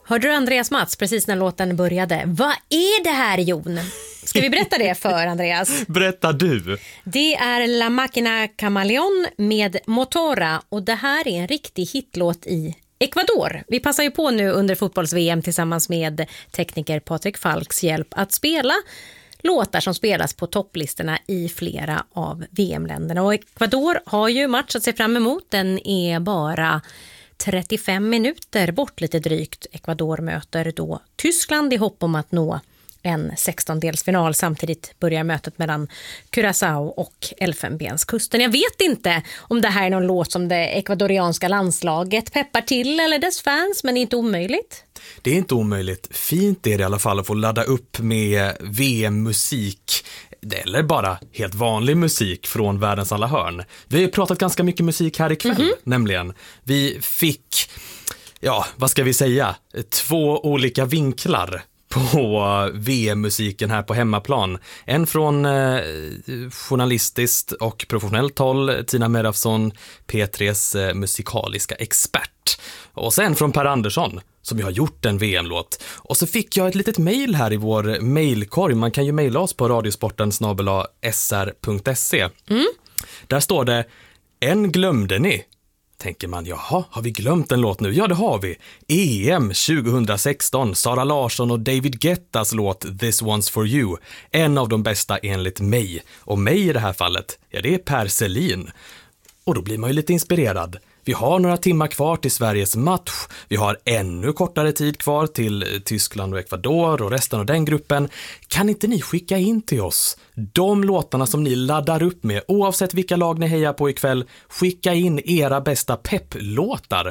Hörde du Andreas Mats precis när låten började? Vad är det här, Jon? Ska vi berätta det för Andreas? Berätta du. Det är La Máquina Camaleón med Motora och det här är en riktig hitlåt i Ecuador. Vi passar ju på nu under fotbolls-VM tillsammans med tekniker Patrik Falks hjälp att spela låtar som spelas på topplistorna i flera av VM-länderna. Och Ecuador har ju match att se fram emot. Den är bara 35 minuter bort lite drygt. Ecuador möter då Tyskland i hopp om att nå en 16-delsfinal. Samtidigt börjar mötet mellan Curaçao och Elfenbenskusten. Jag vet inte om det här är någon låt som det ekvadorianska landslaget peppar till eller dess fans, men det är inte omöjligt. Det är inte omöjligt. Fint är det i alla fall att få ladda upp med VM-musik eller bara helt vanlig musik från världens alla hörn. Vi har ju pratat ganska mycket musik här ikväll, nämligen. Vi fick, vad ska vi säga, 2 olika vinklar på VM-musiken här på hemmaplan. En från journalistiskt och professionellt håll, Tina Merafsson, P3s musikaliska expert. Och sen från Per Andersson, som ju har gjort en VM-låt. Och så fick jag ett litet mejl här i vår mejlkorg. Man kan ju mejla oss på radiosporten@sr.se. Där står det, en glömde ni. Tänker man, jaha, har vi glömt en låt nu? Ja, det har vi. EM 2016, Sara Larsson och David Guettas låt This One's For You. En av de bästa enligt mig. Och mig i det här fallet, det är Per Selin. Och då blir man ju lite inspirerad. Vi har några timmar kvar till Sveriges match. Vi har ännu kortare tid kvar till Tyskland och Ecuador och resten av den gruppen. Kan inte ni skicka in till oss de låtarna som ni laddar upp med, oavsett vilka lag ni hejar på ikväll? Skicka in era bästa pepplåtar.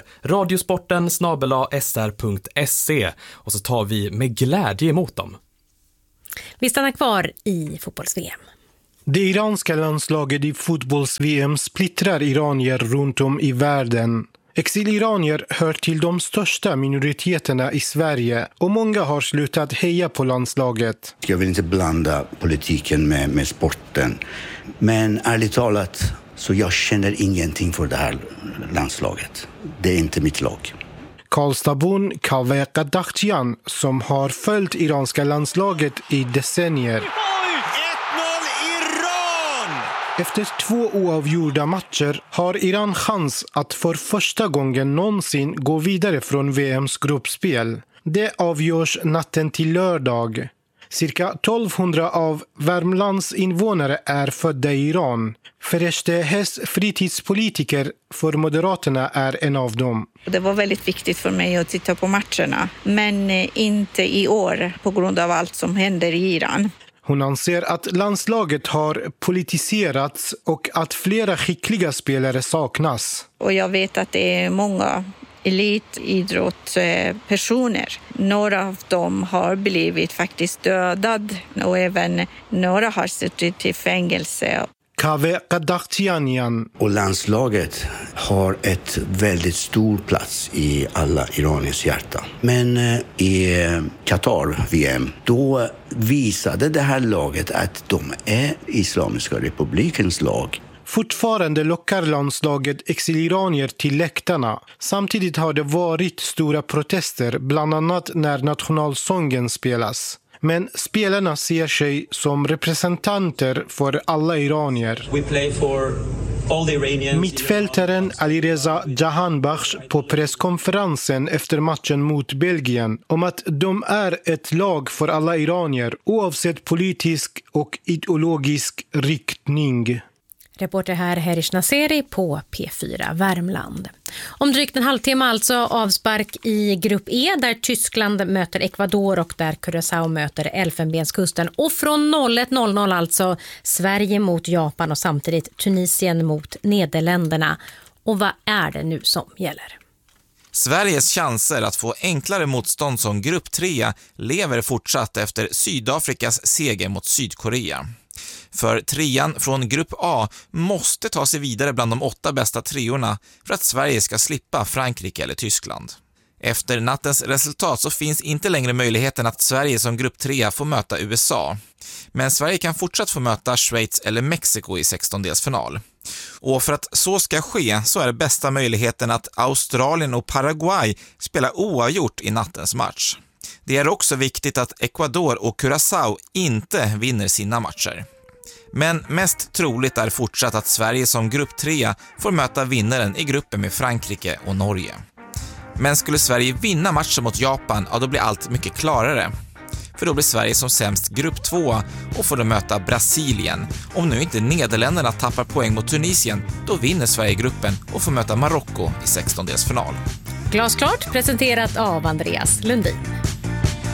radiosporten@sr.se och så tar vi med glädje emot dem. Vi stannar kvar i fotbolls-VM. Det iranska landslaget i fotbolls-VM splittrar iranier runt om i världen. Exiliranier hör till de största minoriteterna i Sverige och många har slutat heja på landslaget. Jag vill inte blanda politiken med sporten, men ärligt talat så jag känner ingenting för det här landslaget. Det är inte mitt lag. Karlstadbon Kaveh Qadakhtian, som har följt iranska landslaget i decennier. Efter 2 oavgjorda matcher har Iran chans att för första gången någonsin gå vidare från VMs gruppspel. Det avgörs natten till lördag. Cirka 1200 av Värmlands invånare är födda i Iran. Fereshte fritidspolitiker för Moderaterna är en av dem. Det var väldigt viktigt för mig att titta på matcherna, men inte i år på grund av allt som händer i Iran. Hon anser att landslaget har politiserats och att flera skickliga spelare saknas. Och jag vet att det är många elitidrottspersoner. Några av dem har blivit faktiskt dödade och även några har suttit i fängelse. Kaveh Qadakhtian. Och landslaget har ett väldigt stor plats i alla iraniers hjärta. Men i Qatar VM, då visade det här laget att de är Islamiska republikens lag. Fortfarande lockar landslaget exiliranier till läktarna. Samtidigt har det varit stora protester, bland annat när nationalsången spelas. Men spelarna ser sig som representanter för alla iranier. Mittfältaren Alireza Jahanbakhsh på presskonferensen efter matchen mot Belgien om att de är ett lag för alla iranier oavsett politisk och ideologisk riktning. Reporter här Herish Naseri på P4 Värmland. Om drygt en halvtimme alltså avspark i grupp E där Tyskland möter Ecuador och där Curaçao möter Elfenbenskusten. Och från 01:00 alltså Sverige mot Japan och samtidigt Tunisien mot Nederländerna. Och vad är det nu som gäller? Sveriges chanser att få enklare motstånd som grupp 3 lever fortsatt efter Sydafrikas seger mot Sydkorea. För 3:an från grupp A måste ta sig vidare bland de 8 bästa 3:orna för att Sverige ska slippa Frankrike eller Tyskland. Efter nattens resultat så finns inte längre möjligheten att Sverige som grupp 3 får möta USA. Men Sverige kan fortsatt få möta Schweiz eller Mexiko i 16-delsfinal. Och för att så ska ske så är det bästa möjligheten att Australien och Paraguay spelar oavgjort i nattens match. Det är också viktigt att Ecuador och Curaçao inte vinner sina matcher. Men mest troligt är fortsatt att Sverige som grupp 3 får möta vinnaren i gruppen med Frankrike och Norge. Men skulle Sverige vinna matchen mot Japan, ja, då blir allt mycket klarare. För då blir Sverige som sämst grupp 2 och får då möta Brasilien. Om nu inte Nederländerna tappar poäng mot Tunisien, då vinner Sverige gruppen och får möta Marocko i 16-delsfinal. Glasklart presenterat av Andreas Lundin.